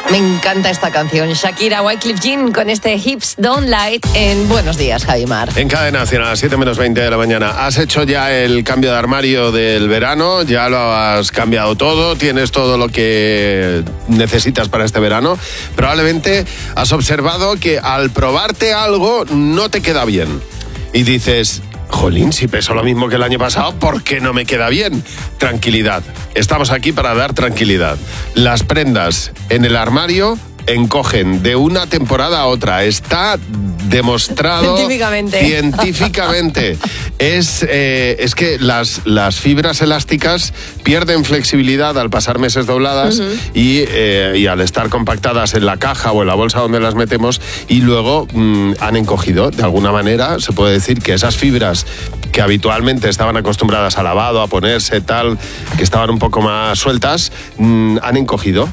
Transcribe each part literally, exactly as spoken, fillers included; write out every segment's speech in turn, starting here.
Me encanta esta canción. Shakira, Wyclef Jean con este Hips Don't Lie en Buenos Días, Javi Mar. En Cadena Nacional, a las siete menos veinte de la mañana. ¿Has hecho ya el cambio de armario del verano? ¿Ya lo has cambiado todo? ¿Tienes todo lo que necesitas para este verano? Probablemente has observado que al probarte algo no te queda bien. Y dices... Jolín, si peso lo mismo que el año pasado, ¿por qué no me queda bien? Tranquilidad. Estamos aquí para dar tranquilidad. Las prendas en el armario encogen de una temporada a otra. Está demostrado científicamente. científicamente. Es, eh, es que las, las fibras elásticas pierden flexibilidad al pasar meses dobladas uh-huh. y, eh, y al estar compactadas en la caja o en la bolsa donde las metemos y luego mmm, han encogido. De alguna manera se puede decir que esas fibras que habitualmente estaban acostumbradas a lavado, a ponerse tal, que estaban un poco más sueltas, mmm, han encogido.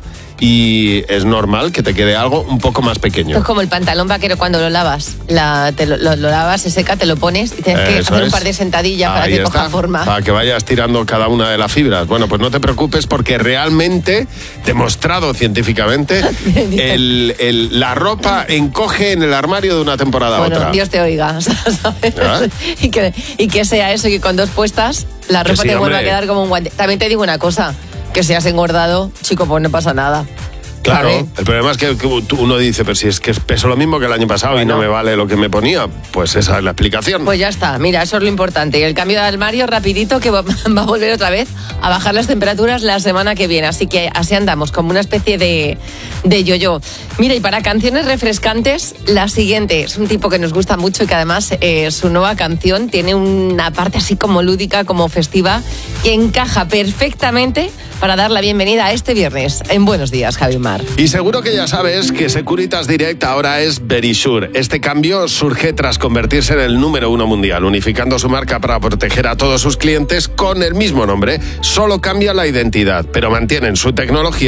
Y es normal que te quede algo un poco más pequeño. Es como el pantalón vaquero cuando lo lavas. La, te lo, lo, lo lavas, se seca, te lo pones y tienes que hacer es. un par de sentadillas Ahí para que está, coja forma. Para que vayas tirando cada una de las fibras. Bueno, pues no te preocupes porque realmente, demostrado científicamente, el, el, la ropa encoge en el armario de una temporada bueno, a otra. Dios te oiga, ¿sabes? ¿Ah? Y, que, y que sea eso, que con dos puestas la ropa sí, te vuelva a quedar como un guante. También te digo una cosa. Que si has engordado, chico, pues no pasa nada. Claro, ¿Vale? El problema es que uno dice, pero si es que peso lo mismo que el año pasado bueno. y no me vale lo que me ponía, pues esa es la explicación. Pues ya está, mira, eso es lo importante. Y el cambio de armario rapidito que va, va a volver otra vez a bajar las temperaturas la semana que viene. Así que así andamos, como una especie de, de yo-yo. Mira, y para canciones refrescantes, la siguiente es un tipo que nos gusta mucho y que además eh, su nueva canción tiene una parte así como lúdica, como festiva, que encaja perfectamente para dar la bienvenida a este viernes en Buenos Días, Javi Mar. Y seguro que ya sabes que Securitas Direct ahora es Verisure. Este cambio surge tras convertirse en el número uno mundial, unificando su marca para proteger a todos sus clientes con el mismo nombre. Solo cambia la identidad, pero mantienen su tecnología